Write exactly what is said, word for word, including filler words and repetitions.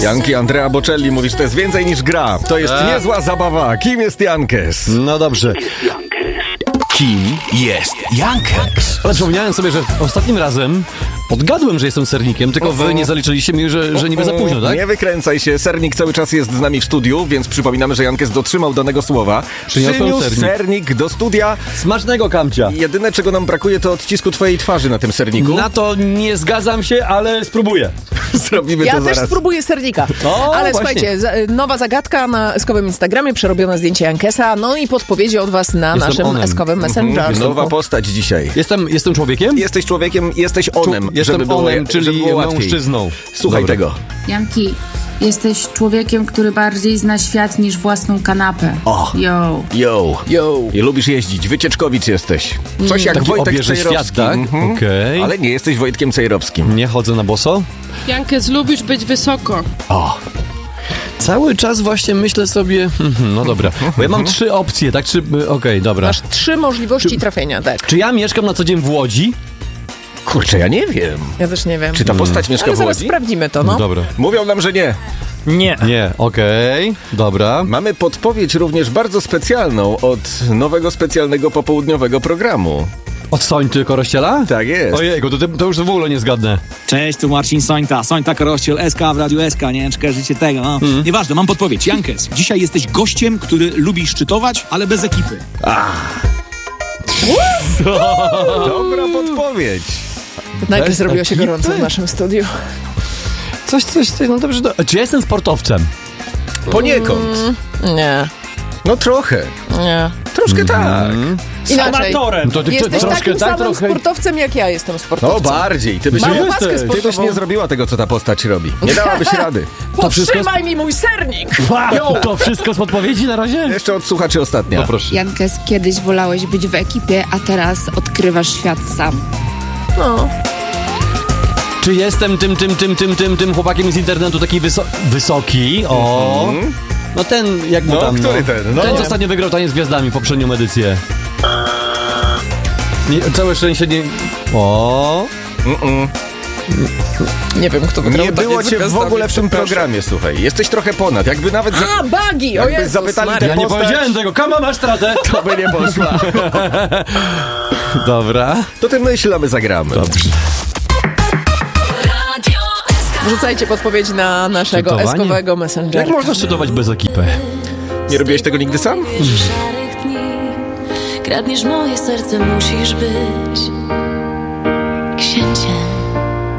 Janki Andrea Bocelli mówi, że to jest więcej niż gra. To jest A. niezła zabawa. Kim jest Jankes? No dobrze. Kim jest Jankes? Ale przypomniałem sobie, że ostatnim razem odgadłem, że jestem sernikiem, tylko wy nie zaliczyliście mi, że, że niby za późno, tak? Nie wykręcaj się. Sernik cały czas jest z nami w studiu, więc przypominamy, że Jankes dotrzymał danego słowa. Przyniosłem Przyniósł sernik. sernik do studia. Smacznego, Kamcia. Jedyne, czego nam brakuje, to odcisku twojej twarzy na tym serniku. Na to nie zgadzam się, ale spróbuję. Zrobimy Ja to też zaraz. spróbuję sernika. O, Ale właśnie. słuchajcie, za, nowa zagadka na eskowym Instagramie, przerobione zdjęcie Jankesa, no i podpowiedzi od was na Jestem naszym onem. eskowym Messengerze. Nowa postać dzisiaj. Jestem, jestem człowiekiem? Jesteś człowiekiem, jesteś onem, Jestem żeby było, onem, żeby czyli było łatwiej. mężczyzną. Słuchaj Dobra. tego. Janki, jesteś człowiekiem, który bardziej zna świat niż własną kanapę. O. Yo. Yo. Yo. I lubisz jeździć. Wycieczkowicz jesteś. Coś jak Taki Wojtek obieży Cejrowski. świat, tak? Mhm. Okej. Ale nie jesteś Wojtkiem Cejrowskim. Nie chodzę na boso? Jankes, lubisz być wysoko. O. Cały czas właśnie myślę sobie, mhm, no dobra, bo ja mam trzy opcje, tak? Czy, okej, dobra. Masz trzy możliwości trafienia, tak. Czy ja mieszkam na co dzień w Łodzi? Kurczę, ja nie wiem. Ja też nie wiem. Czy ta postać mieszka Ale w zaraz Łodzi? sprawdzimy to, no. Dobra. Mówią nam, że nie. Nie. Nie, okej, dobra. Mamy podpowiedź również bardzo specjalną od nowego specjalnego popołudniowego programu. Od Sońty Korościela? Tak jest. Ojejku, to, to już w ogóle nie zgadnę. Cześć, tu Marcin Sońta, Sońta Korościel, S K w Radiu S K, nie wiem czy kojarzycie tego, no. Nieważne, mam podpowiedź. Jankes, dzisiaj jesteś gościem, który lubi szczytować, ale bez ekipy. Dobra podpowiedź. Nagle Bez zrobiło się ekipy? gorąco w naszym studiu. Coś, coś, coś, no dobrze. Do... Czy ja jestem sportowcem? Poniekąd. Nie, No trochę. nie. Troszkę tak. Inaczej. Amatorem. To ty Jesteś troszkę takim tak, samym trochę... sportowcem, jak ja jestem No sportowcem. bardziej. Ty byś, Mam nie, opaskę ty byś sportową. nie zrobiła tego, co ta postać robi. Nie dałabyś rady. To wszystko Podtrzymaj mi mój sernik! Wow, to wszystko z podpowiedzi na razie? Jeszcze od słuchaczy ostatnia. No proszę. Jankes, kiedyś wolałeś być w ekipie, a teraz odkrywasz świat sam. No. Czy jestem tym, tym, tym, tym, tym, tym chłopakiem z internetu taki wyso- wysoki? O. No ten, jak mu No, tam, który no. ten? No. Ten, co ostatnio wygrał Taniec z Gwiazdami, poprzednią edycję. Nie, całe szczęście nie... O. Mm-mm. Nie wiem, kto wygrał. Nie Taniec było z cię w Gwiazdami, ogóle w tym przepraszam. programie, słuchaj. Jesteś trochę ponad. Jakby nawet... Za... A, Bagi! O Jakby Jezus zapytali Maria. tę Ja nie postać, powiedziałem tego, kama masz stratę. to by nie poszła. Dobra. To ty myśl, a my zagramy. Dobrze. Wrzucajcie podpowiedź na naszego Szczytowanie? eskowego Messengera. Jak można szczytować bez ekipy? Nie robiłeś tego nigdy sam? Szarych dni, kradniesz moje serce, musisz być